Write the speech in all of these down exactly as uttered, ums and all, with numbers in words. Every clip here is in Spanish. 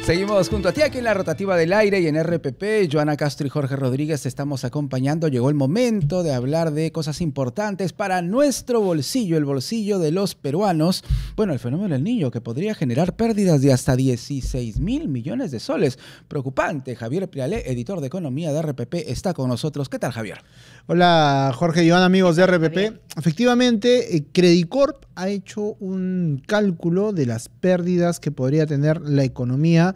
Seguimos junto a ti aquí en la rotativa del aire y en R P P. Joana Castro y Jorge Rodríguez te estamos acompañando. Llegó el momento de hablar de cosas importantes para nuestro bolsillo, el bolsillo de los peruanos. Bueno, el fenómeno del niño que podría generar pérdidas de hasta dieciséis mil millones de soles. Preocupante. Javier Prialé, editor de economía de R P P, está con nosotros. ¿Qué tal, Javier? Hola, Jorge y Joana, amigos de R P P. Efectivamente, eh, Credicorp ha hecho un cálculo de las pérdidas que podría tener la economía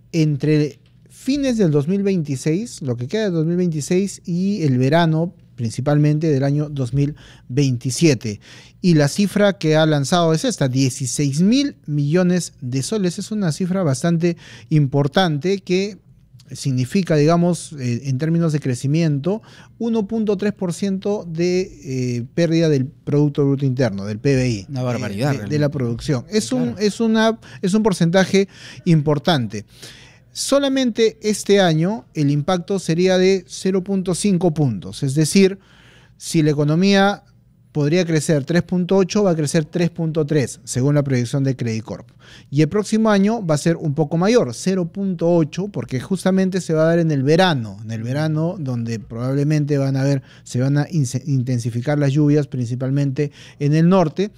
entre fines del dos mil veintiséis, lo que queda de dos mil veintiséis, y el verano principalmente del año dos mil veintisiete. Y la cifra que ha lanzado es esta, dieciséis mil millones de soles. Es una cifra bastante importante que significa, digamos, eh, en términos de crecimiento, uno punto tres por ciento de eh, pérdida del Producto Bruto Interno, del P B I. Una barbaridad. Eh, de, de la producción. Es, sí, un, claro. es, una, es un porcentaje importante. Solamente este año el impacto sería de cero punto cinco puntos. Es decir, si la economía podría crecer tres punto ocho, va a crecer tres punto tres, según la proyección de Credicorp. Y el próximo año va a ser un poco mayor, cero punto ocho, porque justamente se va a dar en el verano, en el verano donde probablemente van a ver, se van a intensificar las lluvias, principalmente en el norte,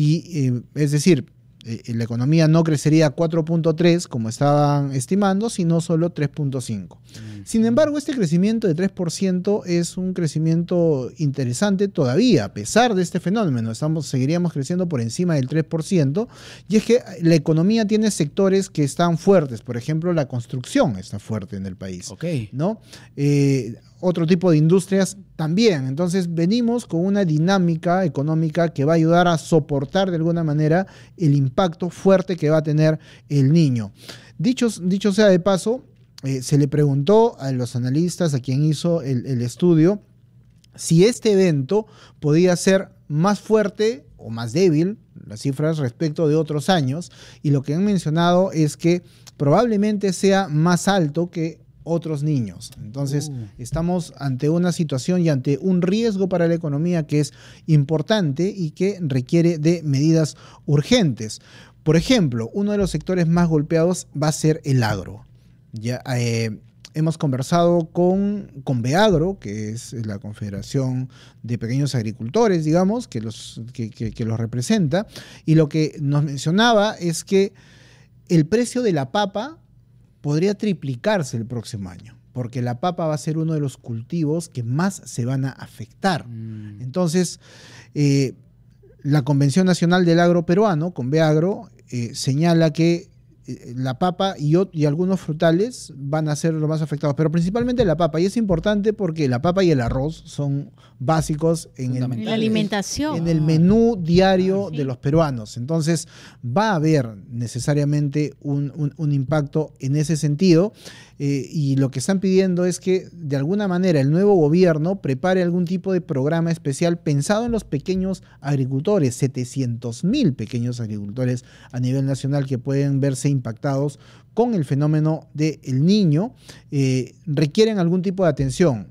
y eh, es decir, eh, la economía no crecería cuatro punto tres como estaban estimando, sino solo tres punto cinco. Sin embargo, este crecimiento de tres por ciento es un crecimiento interesante todavía, a pesar de este fenómeno. Estamos, seguiríamos creciendo por encima del tres por ciento, y es que la economía tiene sectores que están fuertes. Por ejemplo, la construcción está fuerte en el país, Okay. ¿no? Eh, otro tipo de industrias también. Entonces venimos con una dinámica económica que va a ayudar a soportar de alguna manera el impacto fuerte que va a tener el niño. Dicho, dicho sea de paso, eh, se le preguntó a los analistas, a quien hizo el, el estudio, si este evento podía ser más fuerte o más débil, las cifras respecto de otros años, y lo que han mencionado es que probablemente sea más alto que otros niños. Entonces, uh. estamos ante una situación y ante un riesgo para la economía que es importante y que requiere de medidas urgentes. Por ejemplo, uno de los sectores más golpeados va a ser el agro. Ya eh, hemos conversado con, con Beagro, que es la Confederación de Pequeños Agricultores, digamos, que los, que, que, que los representa, y lo que nos mencionaba es que el precio de la papa podría triplicarse el próximo año, porque la papa va a ser uno de los cultivos que más se van a afectar. Mm. Entonces, eh, la Convención Nacional del Agro Peruano, Conveagro, eh, señala que eh, la papa y, y algunos frutales van a ser los más afectados, pero principalmente la papa. Y es importante porque la papa y el arroz son básicos en, el, la alimentación. en el menú diario ah, sí. de los peruanos. Entonces va a haber necesariamente un, un, un impacto en ese sentido, eh, y lo que están pidiendo es que de alguna manera el nuevo gobierno prepare algún tipo de programa especial pensado en los pequeños agricultores, setecientos mil pequeños agricultores a nivel nacional que pueden verse impactados con el fenómeno del niño, eh, requieren algún tipo de atención.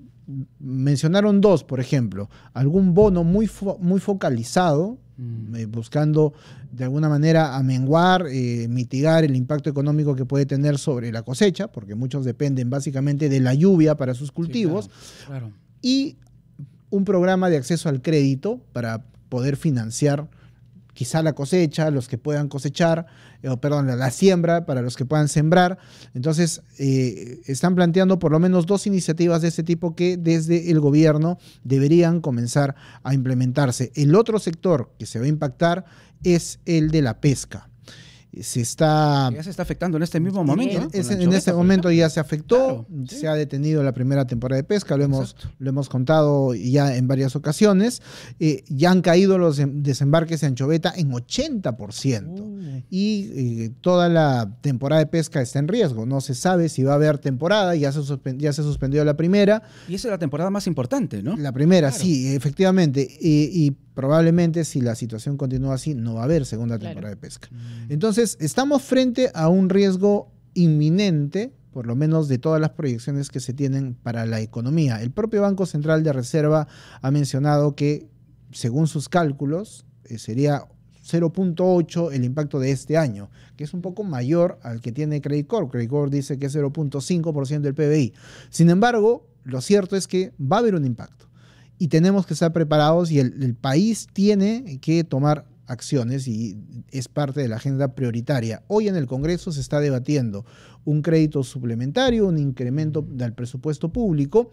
Mencionaron dos, por ejemplo, algún bono muy, fo muy focalizado, mm. eh, buscando de alguna manera amenguar, eh, mitigar el impacto económico que puede tener sobre la cosecha, porque muchos dependen básicamente de la lluvia para sus cultivos, sí, claro, claro. Y un programa de acceso al crédito para poder financiar quizá la cosecha, los que puedan cosechar, eh, perdón, la, la siembra para los que puedan sembrar. Entonces, eh, están planteando por lo menos dos iniciativas de este tipo que desde el gobierno deberían comenzar a implementarse. El otro sector que se va a impactar es el de la pesca. Se está, ya se está afectando en este mismo momento, ¿no? Es, en choveta, este momento ya se afectó, claro, sí. Se ha detenido la primera temporada de pesca, lo hemos, lo hemos contado ya en varias ocasiones. Eh, ya han caído los desembarques en anchoveta en ochenta por ciento, uh. y eh, toda la temporada de pesca está en riesgo. No se sabe si va a haber temporada, ya se, ya se suspendió la primera. Y esa es la temporada más importante, ¿no? La primera, claro. Sí, efectivamente. Y, y probablemente si la situación continúa así, no va a haber segunda temporada claro. de pesca. Mm. Entonces, estamos frente a un riesgo inminente, por lo menos de todas las proyecciones que se tienen para la economía. El propio Banco Central de Reserva ha mencionado que, según sus cálculos, eh, sería cero punto ocho el impacto de este año, que es un poco mayor al que tiene Credit Corp. Credit Corp dice que es cero punto cinco por ciento del P B I. Sin embargo, lo cierto es que va a haber un impacto y tenemos que estar preparados, y el, el país tiene que tomar acciones y es parte de la agenda prioritaria. Hoy en el Congreso se está debatiendo un crédito suplementario, un incremento del presupuesto público.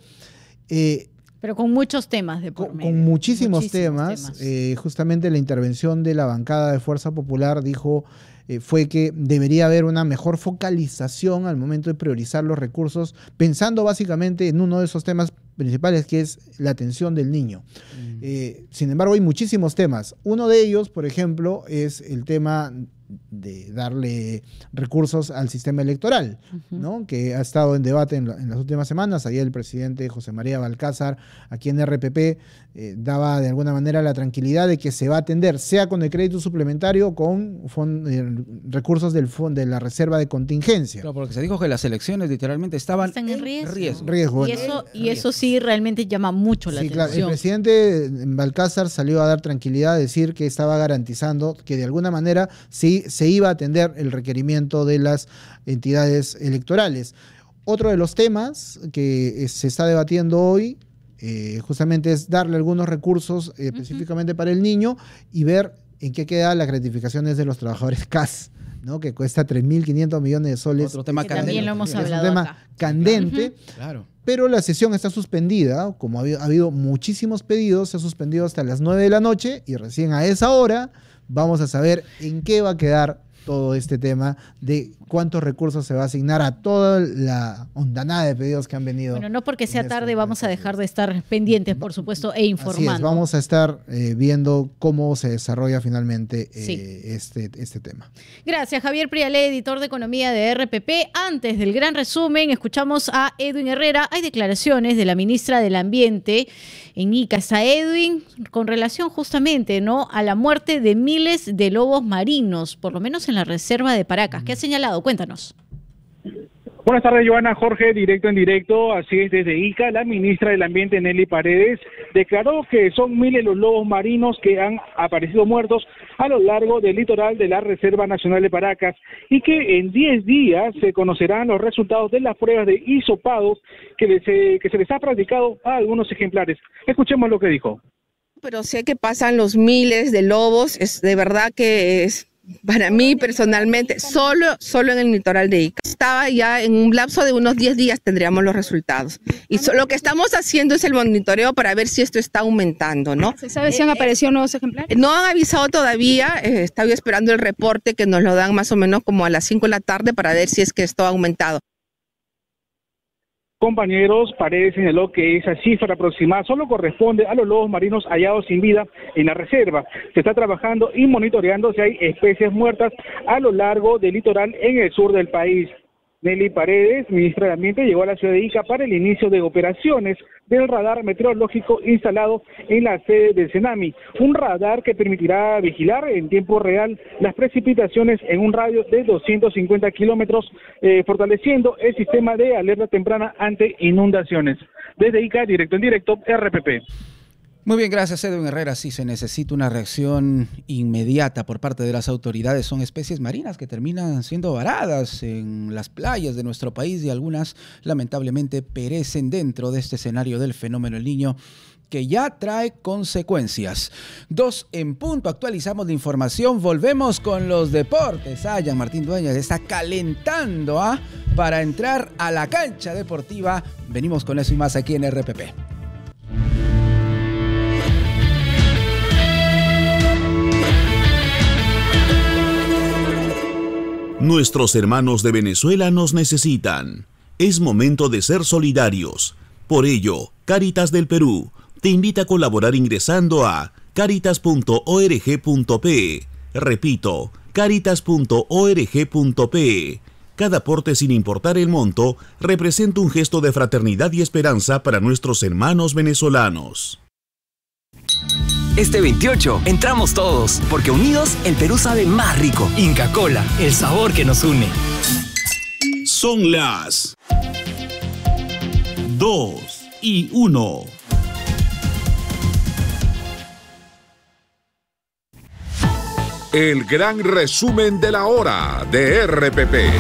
Eh, Pero con muchos temas de por con, medio. con muchísimos, muchísimos temas. temas. Eh, justamente la intervención de la bancada de Fuerza Popular dijo eh, fue que debería haber una mejor focalización al momento de priorizar los recursos, pensando básicamente en uno de esos temas principales, que es la atención del niño. Mm. Eh, sin embargo, hay muchísimos temas. Uno de ellos, por ejemplo, es el tema de darle recursos al sistema electoral, uh-huh. ¿no? Que ha estado en debate en, en las últimas semanas. Ayer el presidente José María Balcázar, aquí en R P P, eh, daba de alguna manera la tranquilidad de que se va a atender, sea con el crédito suplementario o con fond, eh, recursos del fondo de la reserva de contingencia. Claro, porque se dijo que las elecciones literalmente estaban Están en riesgo. riesgo. riesgo. Y, eso, y eso sí realmente llama mucho la sí, atención. Claro. El presidente Balcázar salió a dar tranquilidad, a decir que estaba garantizando que de alguna manera sí se iba a atender el requerimiento de las entidades electorales. Otro de los temas que se está debatiendo hoy eh, justamente es darle algunos recursos eh, específicamente uh-huh. para el niño y ver en qué quedan las gratificaciones de los trabajadores C A S, ¿no? Que cuesta tres mil quinientos millones de soles. Otro tema que candente. También lo hemos es hablado un tema acá. candente. Uh-huh. Claro. Pero la sesión está suspendida, como ha habido, ha habido muchísimos pedidos, se ha suspendido hasta las nueve de la noche y recién a esa hora vamos a saber en qué va a quedar todo este tema de cuántos recursos se va a asignar a toda la ondanada de pedidos que han venido. Bueno, no porque sea tarde vamos a dejar de estar pendientes, por supuesto, e informando. Así es, vamos a estar eh, viendo cómo se desarrolla finalmente eh, sí. este, este tema. Gracias, Javier Prialé, editor de Economía de R P P. Antes del gran resumen, escuchamos a Edwin Herrera. Hay declaraciones de la ministra del Ambiente en Ica. Está Edwin con relación justamente, ¿no?, a la muerte de miles de lobos marinos, por lo menos en la reserva de Paracas. ¿Qué ha señalado? Cuéntanos. Buenas tardes, Joana. Jorge, directo en directo, así es, desde Ica. La ministra del Ambiente, Nelly Paredes, declaró que son miles los lobos marinos que han aparecido muertos a lo largo del litoral de la Reserva Nacional de Paracas y que en diez días se conocerán los resultados de las pruebas de hisopado que, les, eh, que se les ha practicado a algunos ejemplares. Escuchemos lo que dijo. Pero sé que pasan los miles de lobos, es de verdad que es... Para mí personalmente, solo, solo en el litoral de Ica. Estaba ya en un lapso de unos diez días tendríamos los resultados. Y so, lo que estamos haciendo es el monitoreo para ver si esto está aumentando, ¿no? ¿Se sabe si han aparecido nuevos ejemplares? No han avisado todavía, eh, estaba esperando el reporte que nos lo dan más o menos como a las cinco de la tarde para ver si es que esto ha aumentado. Compañeros, Paredes señaló que esa cifra aproximada solo corresponde a los lobos marinos hallados sin vida en la reserva. Se está trabajando y monitoreando si hay especies muertas a lo largo del litoral en el sur del país. Nelly Paredes, ministra de Ambiente, llegó a la ciudad de Ica para el inicio de operaciones del radar meteorológico instalado en la sede del Senami, un radar que permitirá vigilar en tiempo real las precipitaciones en un radio de doscientos cincuenta kilómetros, eh, fortaleciendo el sistema de alerta temprana ante inundaciones. Desde Ica, directo en directo, R P P. Muy bien, gracias, Edwin Herrera. Sí, se necesita una reacción inmediata por parte de las autoridades. Son especies marinas que terminan siendo varadas en las playas de nuestro país y algunas lamentablemente perecen dentro de este escenario del fenómeno El Niño, que ya trae consecuencias. Dos en punto, actualizamos la información, volvemos con los deportes. Ah, Jean Martín Dueñas está calentando ¿ah? para entrar a la cancha deportiva. Venimos con eso y más aquí en R P P. Nuestros hermanos de Venezuela nos necesitan. Es momento de ser solidarios. Por ello, Cáritas del Perú te invita a colaborar ingresando a caritas punto org punto pe. Repito, caritas punto org punto pe. Cada aporte, sin importar el monto, representa un gesto de fraternidad y esperanza para nuestros hermanos venezolanos. Este veintiocho entramos todos, porque unidos el Perú sabe más rico. Inca Kola, el sabor que nos une. Son las dos y uno. El gran resumen de la hora de R P P.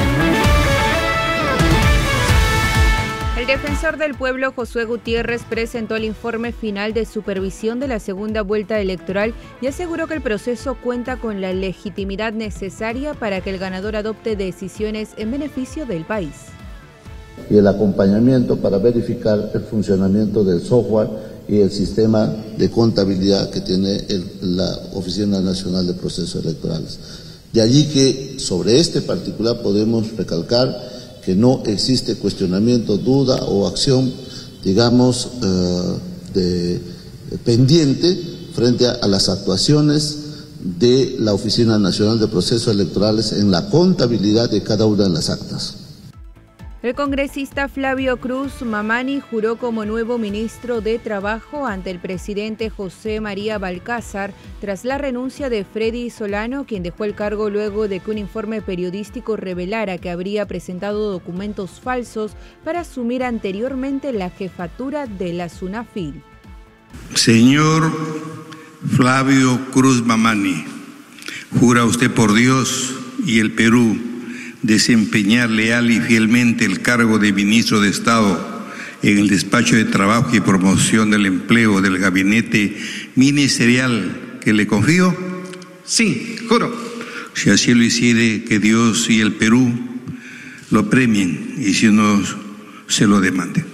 El defensor del pueblo, Josué Gutiérrez, presentó el informe final de supervisión de la segunda vuelta electoral y aseguró que el proceso cuenta con la legitimidad necesaria para que el ganador adopte decisiones en beneficio del país. Y el acompañamiento para verificar el funcionamiento del software y el sistema de contabilidad que tiene el, la Oficina Nacional de Procesos Electorales. De allí que sobre este particular podemos recalcar que no existe cuestionamiento, duda o acción, digamos, eh, de, de pendiente frente a, a las actuaciones de la Oficina Nacional de Procesos Electorales en la contabilidad de cada una de las actas. El congresista Flavio Cruz Mamani juró como nuevo ministro de Trabajo ante el presidente José María Balcázar tras la renuncia de Freddy Solano, quien dejó el cargo luego de que un informe periodístico revelara que habría presentado documentos falsos para asumir anteriormente la jefatura de la SUNAFIL. Señor Flavio Cruz Mamani, ¿jura usted por Dios y el Perú desempeñar leal y fielmente el cargo de ministro de Estado en el despacho de trabajo y promoción del empleo del gabinete ministerial que le confío? Sí, juro. Si así lo hiciere, que Dios y el Perú lo premien y si no, se lo demanden.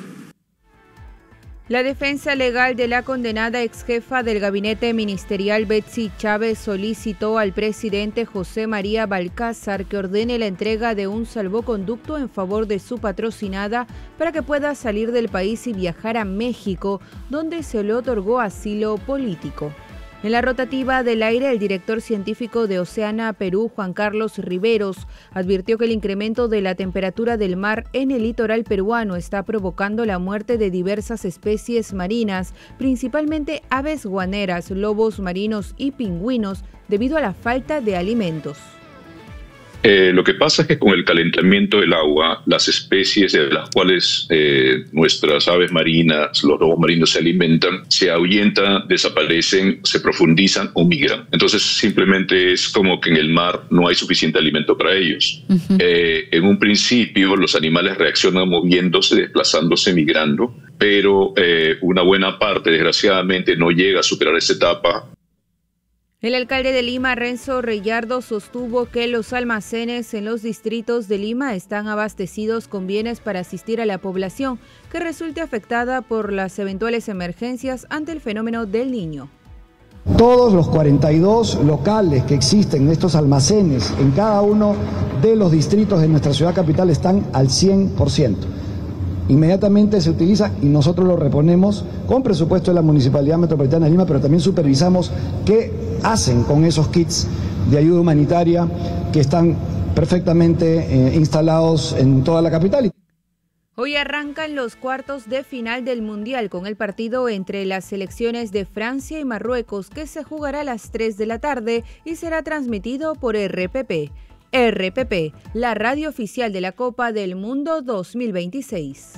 La defensa legal de la condenada exjefa del gabinete ministerial Betsy Chávez solicitó al presidente José María Balcázar que ordene la entrega de un salvoconducto en favor de su patrocinada para que pueda salir del país y viajar a México, donde se le otorgó asilo político. En la rotativa del aire, el director científico de Oceana Perú, Juan Carlos Riveros, advirtió que el incremento de la temperatura del mar en el litoral peruano está provocando la muerte de diversas especies marinas, principalmente aves guaneras, lobos marinos y pingüinos, debido a la falta de alimentos. Eh, lo que pasa es que con el calentamiento del agua, las especies de las cuales eh, nuestras aves marinas, los lobos marinos se alimentan, se ahuyentan, desaparecen, se profundizan o migran. Entonces simplemente es como que en el mar no hay suficiente alimento para ellos. Uh-huh. Eh, en un principio los animales reaccionan moviéndose, desplazándose, migrando, pero eh, una buena parte desgraciadamente no llega a superar esa etapa. El alcalde de Lima, Renzo Reyardo, sostuvo que los almacenes en los distritos de Lima están abastecidos con bienes para asistir a la población que resulte afectada por las eventuales emergencias ante el fenómeno del Niño. Todos los cuarenta y dos locales que existen en estos almacenes en cada uno de los distritos de nuestra ciudad capital están al cien por ciento. Inmediatamente se utiliza y nosotros lo reponemos con presupuesto de la Municipalidad Metropolitana de Lima, pero también supervisamos qué hacen con esos kits de ayuda humanitaria que están perfectamente eh, instalados en toda la capital. Hoy arrancan los cuartos de final del Mundial con el partido entre las selecciones de Francia y Marruecos, que se jugará a las tres de la tarde y será transmitido por R P P. R P P, la radio oficial de la Copa del Mundo dos mil veintiséis.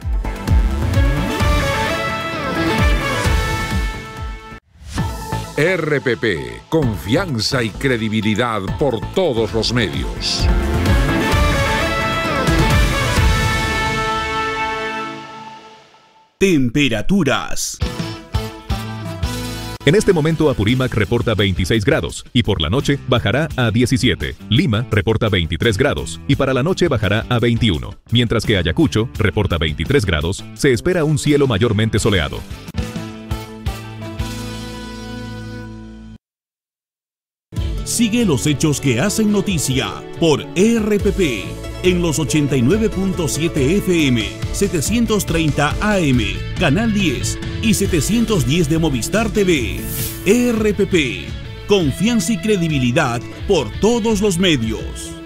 R P P, confianza y credibilidad por todos los medios. Temperaturas. En este momento Apurímac reporta veintiséis grados y por la noche bajará a diecisiete. Lima reporta veintitrés grados y para la noche bajará a veintiuno. Mientras que Ayacucho reporta veintitrés grados, se espera un cielo mayormente soleado. Sigue los hechos que hacen noticia por R P P en los ochenta y nueve punto siete F M, setecientos treinta A M, Canal diez y setecientos diez de Movistar T V. R P P, confianza y credibilidad por todos los medios.